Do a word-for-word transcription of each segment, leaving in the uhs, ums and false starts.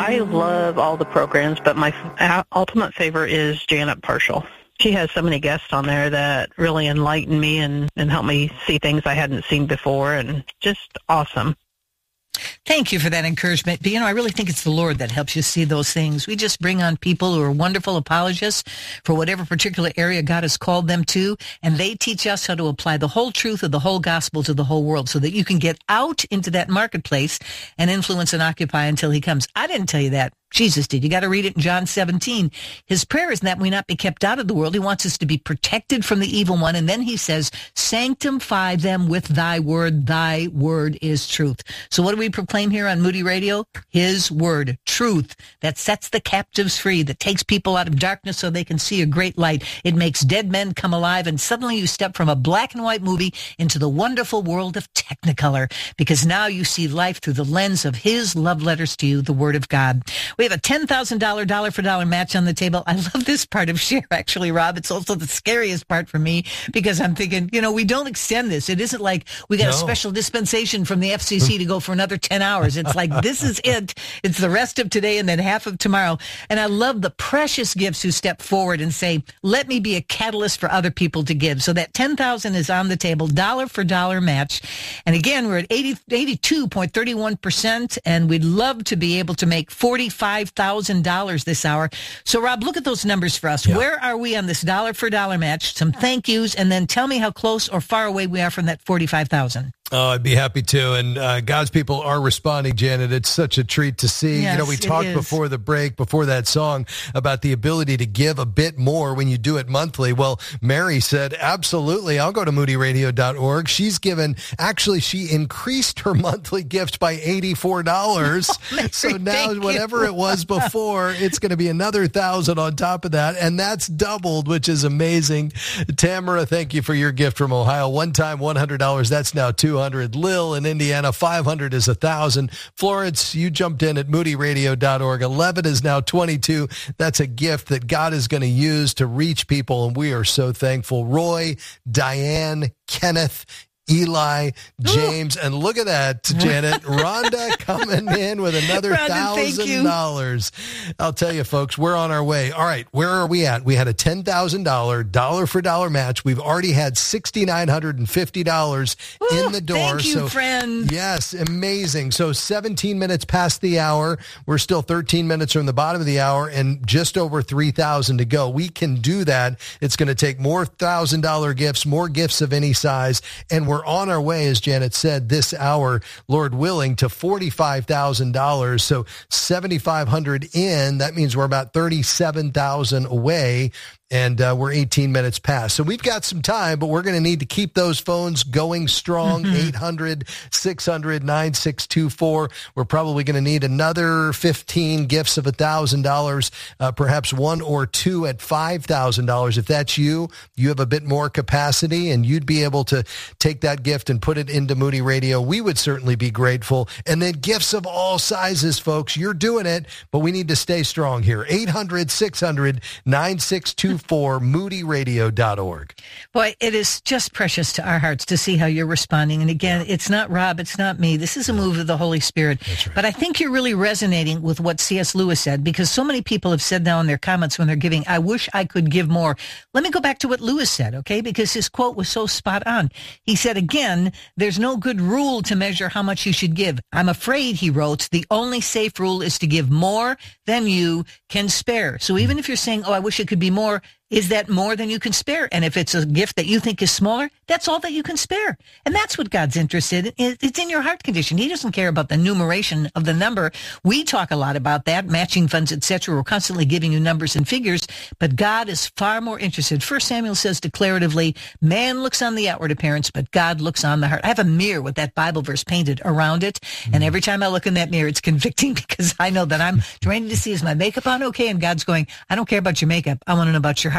I love all the programs, but my f- ultimate favorite is Janet Parshall. She has so many guests on there that really enlighten me and, and help me see things I hadn't seen before, and just awesome. Thank you for that encouragement. But, you know, I really think it's the Lord that helps you see those things. We just bring on people who are wonderful apologists for whatever particular area God has called them to, and they teach us how to apply the whole truth of the whole gospel to the whole world so that you can get out into that marketplace and influence and occupy until he comes. I didn't tell you that. Jesus did. You got to read it in John seventeen. His prayer is that we not be kept out of the world. He wants us to be protected from the evil one. And then he says, sanctify them with thy word. Thy word is truth. So what do we proclaim here on Moody Radio? His word, truth, that sets the captives free, that takes people out of darkness so they can see a great light. It makes dead men come alive. And suddenly you step from a black and white movie into the wonderful world of Technicolor, because now you see life through the lens of his love letters to you, the word of God. We have a ten thousand dollars dollar for dollar match on the table. I love this part of share, actually, Rob. It's also the scariest part for me, because I'm thinking, you know, we don't extend this. It isn't like we got no. a special dispensation from the F C C to go for another ten hours. It's like, this is it. It's the rest of today and then half of tomorrow. And I love the precious gifts who step forward and say, let me be a catalyst for other people to give. So that ten thousand dollars is on the table, dollar for dollar match. And again, we're at eighty, eighty-two point three one percent, and we'd love to be able to make forty-five thousand dollars this hour. So, Rob, look at those numbers for us. Yeah. Where are we on this dollar for dollar match? Some thank yous, and then tell me how close or far away we are from that forty-five thousand dollars. Oh, I'd be happy to. And uh, God's people are responding, Janet. It's such a treat to see. Yes, you know, we talked before the break, before that song, about the ability to give a bit more when you do it monthly. Well, Mary said, absolutely, I'll go to moody radio dot org. She's given, actually, she increased her monthly gift by eighty-four dollars. Oh, Mary, so now whatever it was before, it's going to be another thousand on top of that. And that's doubled, which is amazing. Tamara, thank you for your gift from Ohio. One time, one hundred dollars. That's now two hundred dollars. Lil in Indiana, five hundred is one thousand. Florence, you jumped in at moody radio dot org. eleven is now twenty-two. That's a gift that God is going to use to reach people, and we are so thankful. Roy, Diane, Kenneth, Eli, James, and look at that, Janet. Rhonda coming in with another one thousand dollars. I'll tell you, folks, we're on our way. All right, where are we at? We had a ten thousand dollars dollar-for-dollar match. We've already had six thousand nine hundred fifty dollars Ooh, in the door. Thank you, so, friend. Yes, amazing. So seventeen minutes past the hour. We're still thirteen minutes from the bottom of the hour and just over three thousand to go. We can do that. It's going to take more one thousand dollars gifts, more gifts of any size, and we're on our way, as Janet said, this hour, Lord willing, to forty-five thousand dollars. So seventy-five hundred dollars in, that means we're about thirty-seven thousand dollars away. And uh, we're eighteen minutes past. So we've got some time, but we're going to need to keep those phones going strong. Mm-hmm. eight hundred, six hundred, nine six two four. We're probably going to need another fifteen gifts of one thousand dollars, uh, perhaps one or two at five thousand dollars. If that's you, you have a bit more capacity and you'd be able to take that gift and put it into Moody Radio. We would certainly be grateful. And then gifts of all sizes, folks. You're doing it, but we need to stay strong here. eight hundred, six hundred, nine six two four, moody radio dot org. Boy, it is just precious to our hearts to see how you're responding. And again, it's not Rob, it's not me. This is a move of the Holy Spirit. That's right. But I think you're really resonating with what C S Lewis said, because so many people have said now in their comments when they're giving, I wish I could give more. Let me go back to what Lewis said, okay? Because his quote was so spot on. He said, again, there's no good rule to measure how much you should give. I'm afraid, he wrote, the only safe rule is to give more than you can spare. So even if you're saying, oh, I wish it could be more, is that more than you can spare? And if it's a gift that you think is smaller, that's all that you can spare. And that's what God's interested in. It's in your heart condition. He doesn't care about the numeration of the number. We talk a lot about that, matching funds, et cetera. We're constantly giving you numbers and figures, but God is far more interested. First Samuel says declaratively, man looks on the outward appearance, but God looks on the heart. I have a mirror with that Bible verse painted around it. Mm-hmm. And every time I look in that mirror, it's convicting because I know that I'm trying to see, is my makeup on okay? And God's going, I don't care about your makeup. I want to know about your heart.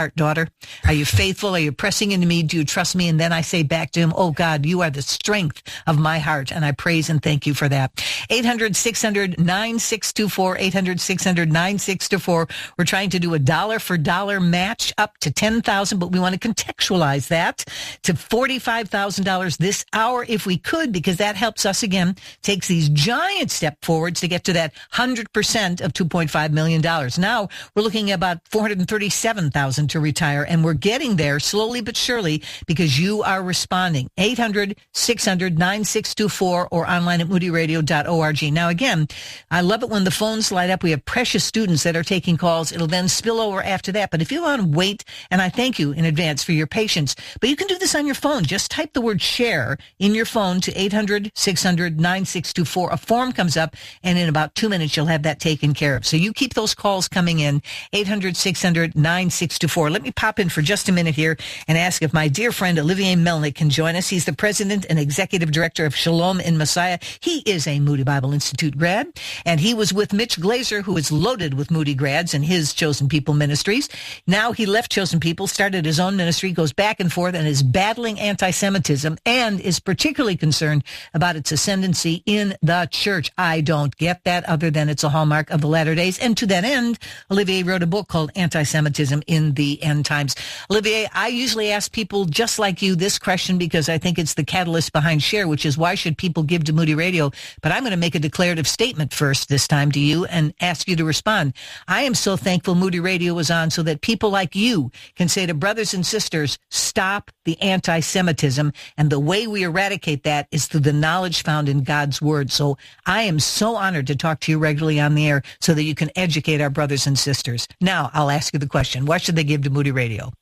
heart, daughter? Are you faithful? Are you pressing into me? Do you trust me? And then I say back to him, oh God, you are the strength of my heart. And I praise and thank you for that. eight hundred, six hundred, nine six two four, eight hundred, six hundred, nine six two four. We're trying to do a dollar for dollar match up to ten thousand dollars, but we want to contextualize that to forty-five thousand dollars this hour if we could, because that helps us, again, takes these giant step forwards to get to that one hundred percent of two point five million dollars. Now we're looking at about four hundred thirty-seven thousand dollars to retire, and we're getting there slowly but surely because you are responding. eight hundred, six hundred, nine six two four or online at moody radio dot org. Now, again, I love it when the phones light up. We have precious students that are taking calls. It'll then spill over after that. But if you want to wait, and I thank you in advance for your patience, but you can do this on your phone. Just type the word share in your phone to eight hundred, six hundred, nine six two four. A form comes up, and in about two minutes, you'll have that taken care of. So you keep those calls coming in, eight hundred, six hundred, nine six two four. Let me pop in for just a minute here and ask if my dear friend Olivier Melnick can join us. He's the president and executive director of Shalom in Messiah. He is a Moody Bible Institute grad, and he was with Mitch Glaser, who is loaded with Moody grads and his Chosen People ministries. Now he left Chosen People, started his own ministry, goes back and forth, and is battling anti-Semitism and is particularly concerned about its ascendancy in the church. I don't get that, other than it's a hallmark of the latter days. And to that end, Olivier wrote a book called Anti-Semitism in the End Times. Olivier, I usually ask people just like you this question because I think it's the catalyst behind Share, which is why should people give to Moody Radio? But I'm going to make a declarative statement first this time to you and ask you to respond. I am so thankful Moody Radio is on so that people like you can say to brothers and sisters, stop the anti-Semitism. And the way we eradicate that is through the knowledge found in God's word. So I am so honored to talk to you regularly on the air so that you can educate our brothers and sisters. Now, I'll ask you the question. Why should they give to Moody Radio?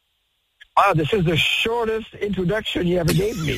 Wow, this is the shortest introduction you ever gave me.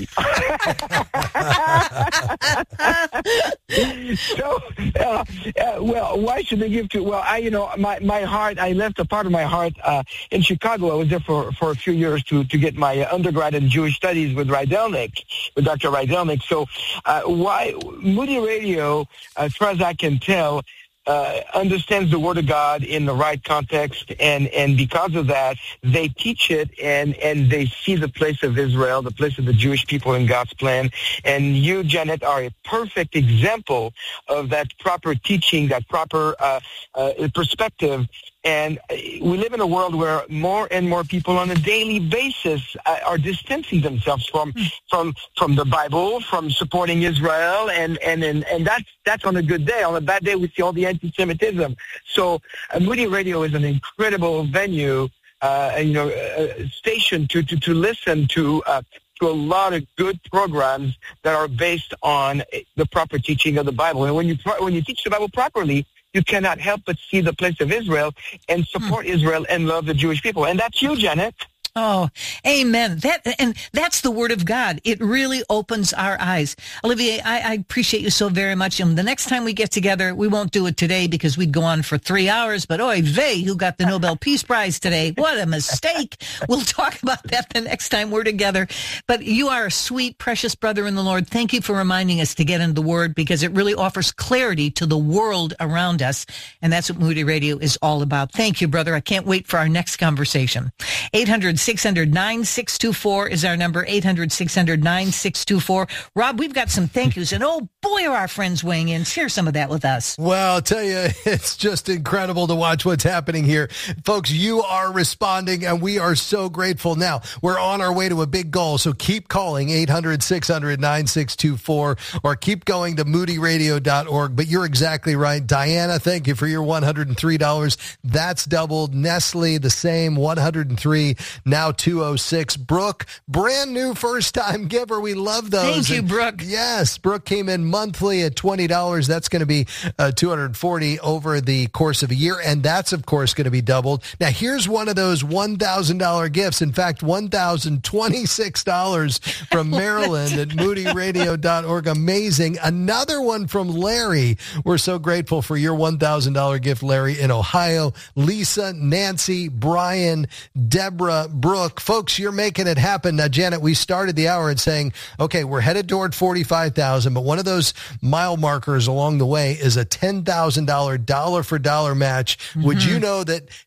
so, uh, uh, well, why should they give to? Well, I, you know, my, my heart, I left a part of my heart uh, in Chicago. I was there for, for a few years to, to get my undergrad in Jewish studies with Rydelnik, with Doctor Rydelnik. So uh, why Moody Radio, as far as I can tell, Uh, understands the Word of God in the right context, and, and because of that, they teach it, and, and they see the place of Israel, the place of the Jewish people in God's plan. And you, Janet, are a perfect example of that proper teaching, that proper uh, uh, perspective. And we live in a world where more and more people on a daily basis uh, are distancing themselves from from from the Bible, from supporting Israel, and and and, and that's that's on a good day. On a bad day, we see all the anti-Semitism. So uh, Moody Radio is an incredible venue, uh, you know, uh, station to to to listen to. Uh, to a lot of good programs that are based on the proper teaching of the Bible. And when you when you teach the Bible properly, you cannot help but see the place of Israel and support mm. Israel and love the Jewish people. And that's you, Janet. Oh, amen. That and that's the Word of God. It really opens our eyes. Olivier, I, I appreciate you so very much. And the next time we get together, we won't do it today because we'd go on for three hours. But oy vey, who got the Nobel Peace Prize today? What a mistake. We'll talk about that the next time we're together. But you are a sweet, precious brother in the Lord. Thank you for reminding us to get into the Word because it really offers clarity to the world around us. And that's what Moody Radio is all about. Thank you, brother. I can't wait for our next conversation. eight hundred, six hundred, nine six two four is our number, eight hundred, six hundred, nine six two four. Rob, we've got some thank yous, and oh boy, are our friends weighing in. Share some of that with us. Well, I'll tell you, it's just incredible to watch what's happening here. Folks, you are responding, and we are so grateful. Now, we're on our way to a big goal, so keep calling eight hundred, six hundred, nine six two four or keep going to moody radio dot org. But you're exactly right. Diana, thank you for your one hundred three dollars. That's doubled. Nestle, the same, one hundred three. Now two oh six. Brooke, brand new first-time giver. We love those. Thank you, and Brooke. Yes, Brooke came in monthly at twenty dollars. That's going to be uh, two hundred forty dollars over the course of a year, and that's, of course, going to be doubled. Now, here's one of those one thousand dollars gifts. In fact, one thousand twenty-six dollars from Maryland at moody radio dot org. Amazing. Another one from Larry. We're so grateful for your one thousand dollars gift, Larry, in Ohio. Lisa, Nancy, Brian, Deborah, Brooke. Folks, you're making it happen. Now, Janet, we started the hour at saying, okay, we're headed toward forty-five thousand dollars, but one of those mile markers along the way is a ten thousand dollars dollar for dollar match. Mm-hmm. Would you know that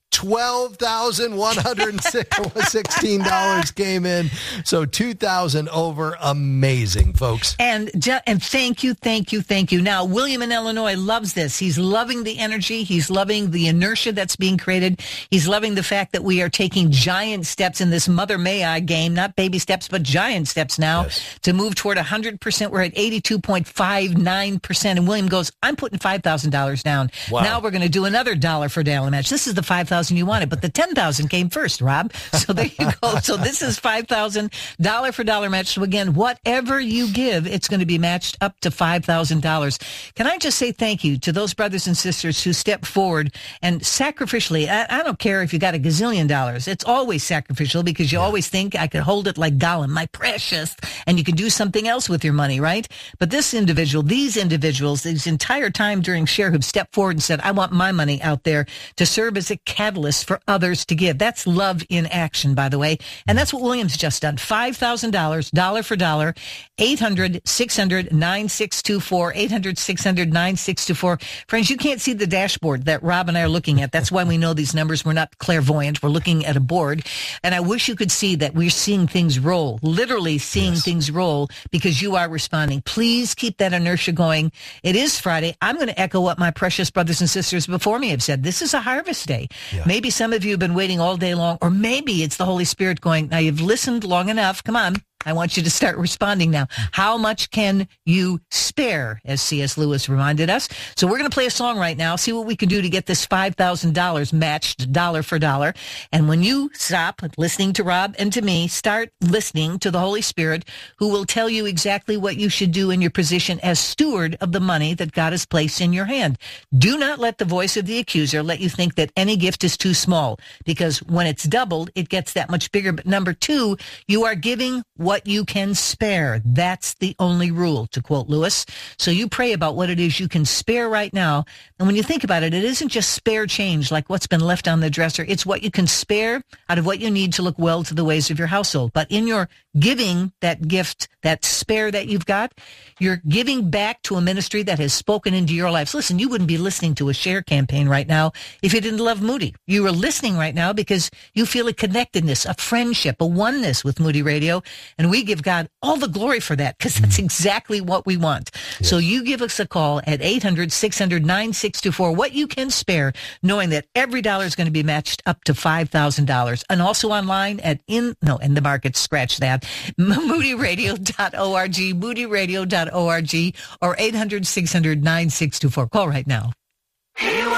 twelve thousand one hundred sixteen dollars came in. So two thousand over. Amazing, folks. And and thank you, thank you, thank you. Now, William in Illinois loves this. He's loving the energy. He's loving the inertia that's being created. He's loving the fact that we are taking giant steps in this Mother May I game, not baby steps, but giant steps now yes. to move toward one hundred percent. We're at eighty-two point five nine percent. And William goes, I'm putting five thousand dollars down. Wow. Now we're going to do another dollar for dollar match. This is the five thousand you wanted, but the ten thousand came first, Rob. So there you go. So this is five thousand dollar for dollar match. So again, whatever you give, it's going to be matched up to five thousand dollars. Can I just say thank you to those brothers and sisters who stepped forward and sacrificially, I, I don't care if you got a gazillion dollars. It's always sacrificial because you yeah. always think I could hold it like Gollum, my precious, and you can do something else with your money, right? But this individual, these individuals, this entire time during Share who've stepped forward and said, I want my money out there to serve as a catalyst for others to give. That's love in action, by the way. And that's what William's just done. five thousand dollars, dollar for dollar, eight hundred, six hundred, nine six two four, eight hundred, six hundred, nine six two four. Friends, you can't see the dashboard that Rob and I are looking at. That's why we know these numbers. We're not clairvoyant. We're looking at a board. And I wish you could see that we're seeing things roll, literally seeing yes. things roll because you are responding. Please keep that inertia going. It is Friday. I'm going to echo what my precious brothers and sisters before me have said. This is a harvest day. Yeah. Maybe some of you have been waiting all day long, or maybe it's the Holy Spirit going, now you've listened long enough. Come on. I want you to start responding now. How much can you spare, as C S. Lewis reminded us? So we're going to play a song right now, see what we can do to get this five thousand dollars matched dollar for dollar. And when you stop listening to Rob and to me, start listening to the Holy Spirit, who will tell you exactly what you should do in your position as steward of the money that God has placed in your hand. Do not let the voice of the accuser let you think that any gift is too small, because when it's doubled, it gets that much bigger. But number two, you are giving what you can spare. That's the only rule, to quote Lewis. So you pray about what it is you can spare right now. And when you think about it, it isn't just spare change like what's been left on the dresser. It's what you can spare out of what you need to look well to the ways of your household. But in your giving that gift, that spare that you've got, you're giving back to a ministry that has spoken into your lives. Listen, you wouldn't be listening to a Share campaign right now if you didn't love Moody. You are listening right now because you feel a connectedness, a friendship, a oneness with Moody Radio. And we give God all the glory for that because that's exactly what we want. Yes. So you give us a call at eight hundred, six hundred, nine six two four, what you can spare, knowing that every dollar is going to be matched up to five thousand dollars. And also online at in, no, in the market, scratch that, moody radio dot org, moody radio dot org, or eight hundred, six hundred, nine six two four. Call right now.